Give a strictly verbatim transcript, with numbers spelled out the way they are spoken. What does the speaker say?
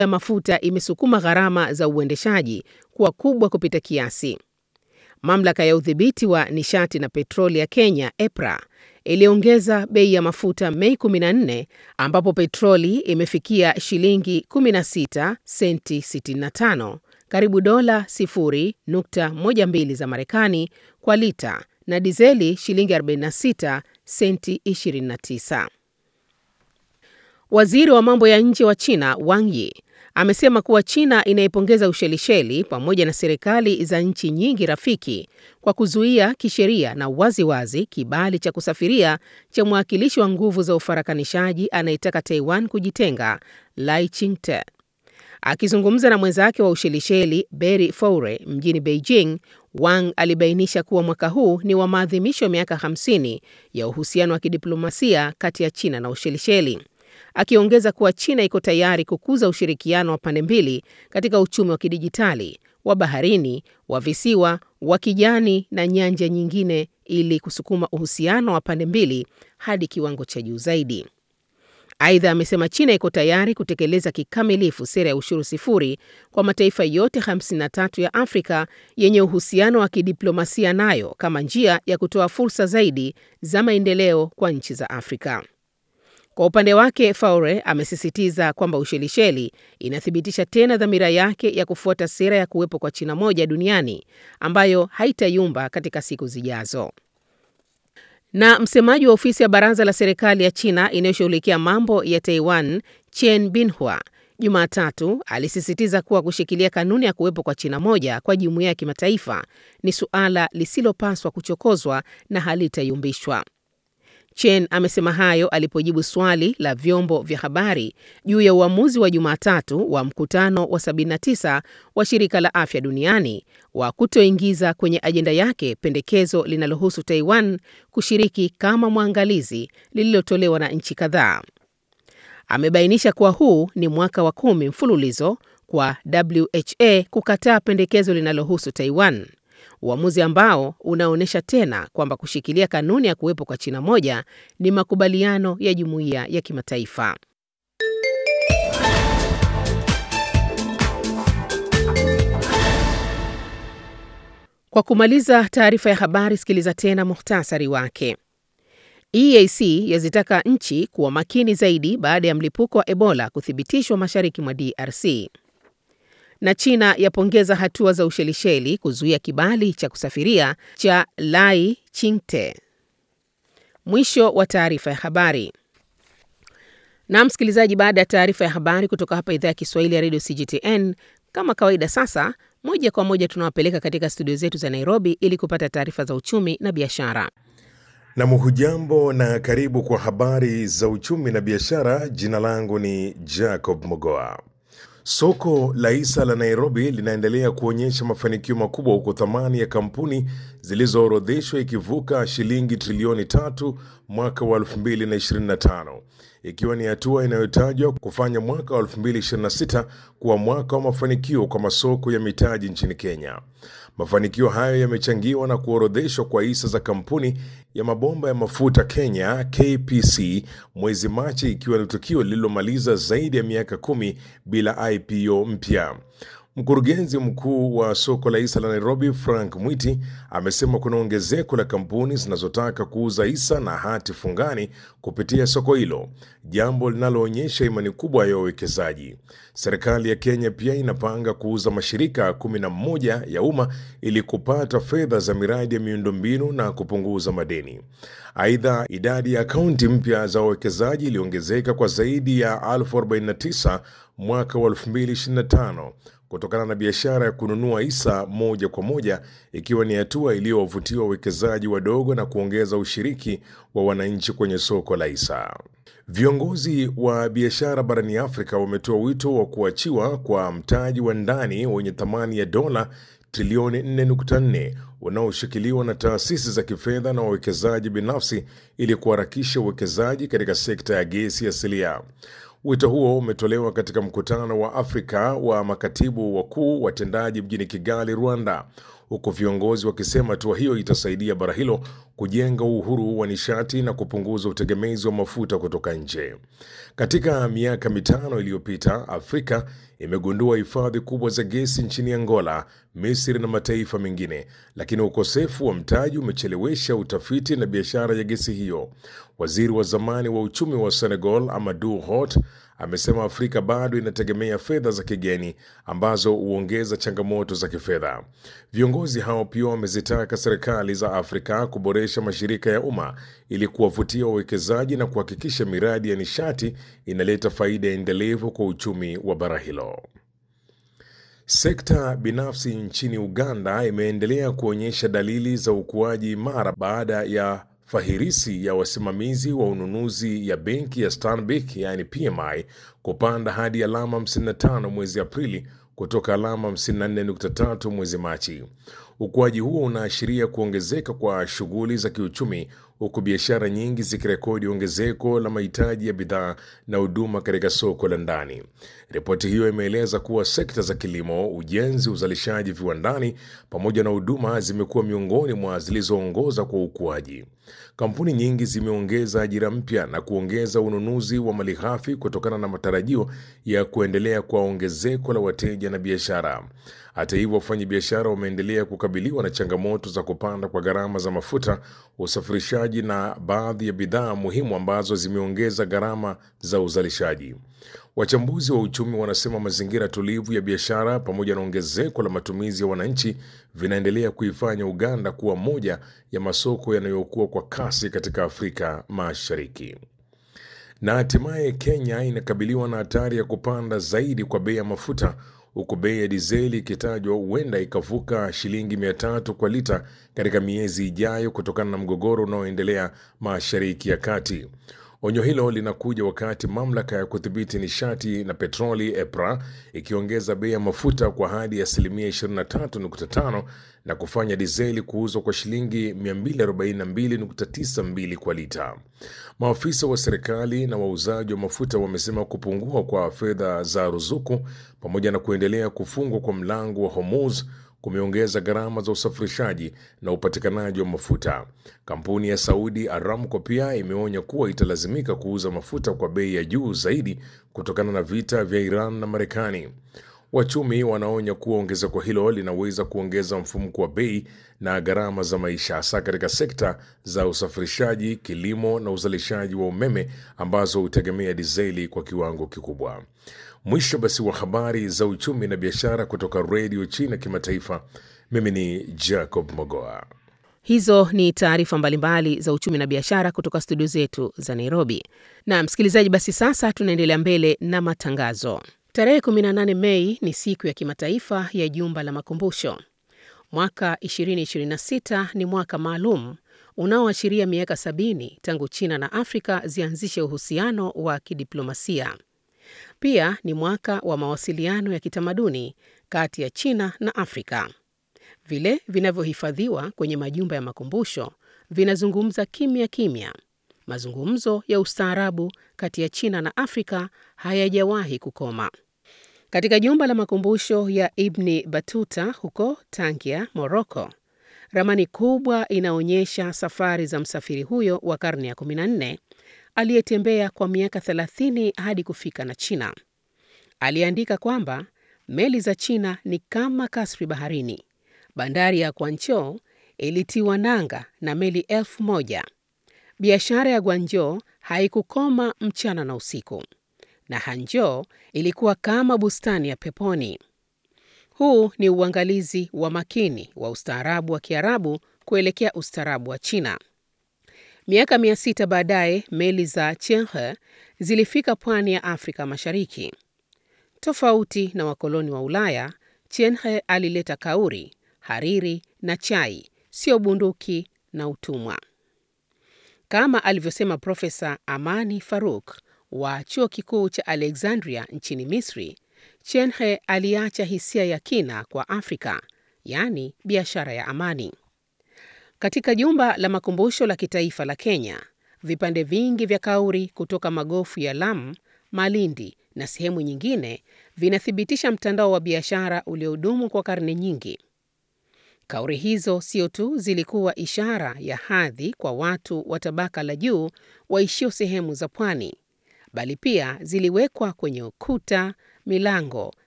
ya mafuta imesukuma gharama za uendeshaji kuwa kubwa kupita kiasi. Mamlaka ya udhibiti wa nishati na petroli ya Kenya, EPRA, iliongeza bei ya mafuta Mei kumi na nne, ambapo petroli imefikia shilingi kumi na sita senti sitini na tano, karibu dola sifuri nukta moja mbili za Marekani kwa lita, na dizeli shilingi arobaini na sita senti ishirini na tisa. Waziri wa mambo ya nje wa China, Wang Yi, amesema kuwa China inaipongeza Ushelisheli pamoja na serikali za nchi nyingi rafiki kwa kuzuia kisheria na waziwazi kibali cha kusafiria cha mwakilishi wa nguvu za ufarakanishaji anayetaka Taiwan kujitenga, Lai Ching-te. Akizungumza na mwenzake wa Ushelisheli, Berry Faure, mjini Beijing, Wang alibainisha kuwa mwaka huu ni wa maadhimisho ya miaka hamsini ya uhusiano wa kidiplomasia kati ya China na Ushelisheli, akiongeza kuwa China iko tayari kukuza ushirikiano wa pande mbili katika uchumi wa kidijitali, wa baharini, wa visiwa, wa kijani na nyanja nyingine ili kusukuma uhusiano wa pande mbili hadi kiwango cha juu zaidi. Aidha, amesema China iko tayari kutekeleza kikamilifu sera ya ushuru sifuri kwa mataifa yote hamsini na tatu ya Afrika yenye uhusiano wa kidiplomasia nayo kama njia ya kutoa fursa zaidi za maendeleo kwa nchi za Afrika. Kwa upande wake, Faure amesisitiza kwamba Ushelisheli inathibitisha tena dhamira yake ya kufuata sera ya kuwepo kwa China moja duniani ambayo haitayumba katika siku zijazo. Na msemaji wa ofisi ya baraza la serikali ya China inayoshughulikia mambo ya Taiwan, Chen Binhua, Jumatatu alisisitiza kuwa kushikilia kanuni ya kuwepo kwa China moja kwa jumuiya ya kimataifa ni suala lisilopaswa kuchokozwa na halitayumbishwa. Chen amesema hayo alipojibu swali la vyombo vya habari juu ya uamuzi wa Jumatatu wa mkutano wa sabini na tisa wa Shirika la Afya Duniani wa kutoingiza kwenye ajenda yake pendekezo linalohusu Taiwan kushiriki kama mwangalizi lililotolewa na nchi kadhaa. Amebainisha kuwa huu ni mwaka wa kumi mfululizo kwa W H A kukataa pendekezo linalohusu Taiwan, uamuzi ambao unaonyesha tena kwamba kushikilia kanuni ya kuwepo kwa China moja ni makubaliano ya jumuiya ya kimataifa. Kwa kumaliza taarifa ya habari, sikiliza tena muhtasari wake. E A C yazitaka nchi kuwa makini zaidi baada ya mlipuko wa Ebola kuthibitishwa mashariki mwa D R C. Na China yapongeza hatua za Ushelisheli kuzuia kibali cha kusafiria cha Lai Ching-te. Mwisho wa taarifa ya habari. Na msikilizaji, baada ya taarifa ya habari kutoka hapa idhaa ya Kiswahili ya Radio C G T N, kama kawaida sasa, moja kwa moja tunawapeleka katika studio zetu za Nairobi ili kupata taarifa za uchumi na biashara. Na muhujambo na karibu kwa habari za uchumi na biashara. Jina langu ni Jacob Mogoa. Soko la hisa la Nairobi linaendelea kuonyesha mafanikio makubwa, huku thamani ya kampuni zilizoorodheshwa ikivuka shilingi trilioni tatu mwaka wa elfu mbili na ishirini na tano, ikiwa ni hatua inayotajwa kufanya mwaka wa elfu mbili ishirini na sita kuwa mwaka wa mafanikio kwa masoko ya mitaji nchini Kenya. Mafanikio hayo yamechangiwa na kuorodheshwa kwa hisa za kampuni ya mabomba ya mafuta Kenya K P C mwezi Machi, ikiwa ni tukio lililomaliza zaidi ya miaka kumi bila I P O mpya. Mkurugenzi mkuu wa soko la hisa la Nairobi, Frank Mwiti, amesema kuna ongezeko la kampuni zinazotaka kuuza hisa na hati fungani kupitia soko hilo, jambo linaloonyesha imani kubwa ya wawekezaji. Serikali ya Kenya pia inapanga kuuza mashirika kumi na moja ya umma ili kupata fedha za miradi ya miundombinu na kupunguza madeni. Aidha, idadi ya akaunti mpya za wawekezaji iliongezeka kwa zaidi ya elfu arobaini na tisa mwaka wa elfu mbili ishirini na tano kutokana na biashara ya kununua hisa moja kwa moja, ikiwa ni hatua iliyowavutia wawekezaji wadogo na kuongeza ushiriki wa wananchi kwenye soko la hisa. Viongozi wa biashara barani Afrika wametoa wito wa kuachiwa kwa mtaji wa ndani wenye thamani ya dola trilioni nne nukta nne unaoshikiliwa na taasisi za kifedha na wawekezaji binafsi ili kuharakisha uwekezaji katika sekta ya gesi asilia. Wito huo umetolewa katika mkutano wa Afrika wa makatibu wakuu watendaji mjini Kigali, Rwanda, huku viongozi wakisema hatua hiyo itasaidia bara hilo kujenga uhuru wa nishati na kupunguza utegemezi wa mafuta kutoka nje. Katika miaka mitano iliyopita, Afrika imegundua hifadhi kubwa za gesi nchini Angola, Misri na mataifa mengine, lakini ukosefu wa mtaji umechelewesha utafiti na biashara ya gesi hiyo. Waziri wa zamani wa uchumi wa Senegal, Amadou Hott, amesema Afrika bado inategemea fedha za kigeni ambazo huongeza changamoto za kifedha. Viongozi hao pia wamezitaka serikali za Afrika kuboresha mashirika ya umma ili kuwavutia wawekezaji na kuhakikisha miradi ya nishati inaleta faida endelevu kwa uchumi wa bara hilo. Sekta binafsi nchini Uganda imeendelea kuonyesha dalili za ukuaji imara baada ya fahirisi ya wasimamizi wa ununuzi ya benki ya Stanbic yani P M I kupanda hadi alama hamsini na tano mwezi Aprili kutoka alama hamsini na nne nukta tatu mwezi Machi. Ukuaji huo unaashiria kuongezeka kwa shughuli za kiuchumi, huku biashara nyingi zikirekodi ongezeko la mahitaji ya bidhaa na huduma katika soko la ndani. Ripoti hiyo imeeleza kuwa sekta za kilimo, ujenzi, uzalishaji viwandani pamoja na huduma zimekuwa miongoni mwa zilizoongoza kwa ukuaji. Kampuni nyingi zimeongeza ajira mpya na kuongeza ununuzi wa malighafi kutokana na matarajio ya kuendelea kwa ongezeko la wateja na biashara. Hata hivyo, wafanyabiashara wameendelea kukabiliwa na changamoto za kupanda kwa gharama za mafuta, usafirishaji na baadhi ya bidhaa muhimu ambazo zimeongeza gharama za uzalishaji. Wachambuzi wa uchumi wanasema mazingira tulivu ya biashara pamoja na ongezeko la matumizi ya wananchi vinaendelea kuifanya Uganda kuwa moja ya masoko yanayokuwa kwa kasi katika Afrika Mashariki. Na hatimaye Kenya inakabiliwa na hatari ya kupanda zaidi kwa bei ya mafuta, huku bei ya dizeli ikitajwa huenda ikavuka shilingi mia tatu kwa lita katika miezi ijayo kutokana na mgogoro unaoendelea Mashariki ya Kati. Onyo hilo linakuja wakati mamlaka ya kudhibiti nishati na petroli EPRA ikiongeza bei ya mafuta kwa hadi ya asilimia ishirini na tatu nukta tano na kufanya dizeli kuuzwa kwa shilingi mia mbili arobaini na mbili nukta tisa mbili kwa lita. Maafisa wa serikali na wauzaji wa mafuta wamesema kupungua kwa fedha za ruzuku pamoja na kuendelea kufungwa kwa mlango wa Hormuz kumeongeza gharama za usafirishaji na upatikanaji wa mafuta. Kampuni ya Saudi Aramco pia imeonya kuwa italazimika kuuza mafuta kwa bei ya juu zaidi kutokana na vita vya Iran na Marekani. Wachumi wanaonya kuwa ongezeko hilo linaweza kuongeza mfumuko wa bei na gharama za maisha, hasa katika sekta za usafirishaji, kilimo na uzalishaji wa umeme ambazo hutegemea dizeli kwa kiwango kikubwa. Mwisho basi wa habari za uchumi na biashara kutoka Radio China Kimataifa. Mimi ni Jacob Mogoa. Hizo ni taarifa mbalimbali za uchumi na biashara kutoka studio zetu za Nairobi. Na msikilizaji, basi sasa tunaendelea mbele na matangazo. Tarehe kumi na nane Mei ni siku ya kimataifa ya Jumba la Makumbusho. Mwaka ishirini ishirini na sita ni mwaka maalum unaoashiria miaka sabini tangu China na Afrika zianzishe uhusiano wa kidiplomasia. Pia ni mwaka wa mawasiliano ya kitamaduni kati ya China na Afrika. Vile vinavyohifadhiwa kwenye majumba ya makumbusho vinazungumza kimya kimya. Mazungumzo ya ustaarabu kati ya China na Afrika hayajawahi kukoma. Katika jumba la makumbusho ya Ibn Battuta huko Tangier, Morocco, ramani kubwa inaonyesha safari za msafiri huyo wa karne ya kumi na nne aliyetembea kwa miaka thelathini hadi kufika na China. Aliandika kwamba meli za China ni kama kasri baharini. Bandari ya Guangzhou ilitiwa nanga na meli elfu moja. Biashara ya Guangzhou haikukoma mchana na usiku, na Hangzhou ilikuwa kama bustani ya peponi. Huu ni uangalizi wa makini wa ustaarabu wa Kiarabu kuelekea ustaarabu wa China. Miaka mia sita baadaye, meli za Chenghe zilifika pwani ya Afrika Mashariki. Tofauti na wakoloni wa Ulaya, Chenghe alileta kauri, hariri na chai, sio bunduki na utumwa. Kama alivyosema Profesa Amani Farouk wa Chuo Kikuu cha Alexandria nchini Misri, Chenghe aliacha hisia ya kina kwa Afrika, yani biashara ya amani. Katika jumba la makumbusho la kitaifa la Kenya, vipande vingi vya kauri kutoka magofu ya Lamu, Malindi na sehemu nyingine vinathibitisha mtandao wa biashara uliodumu kwa karne nyingi. Kauli hizo sio tu zilikuwa ishara ya hadhi kwa watu wa tabaka la juu waishio sehemu za pwani, bali pia ziliwekwa kwenye ukuta, milango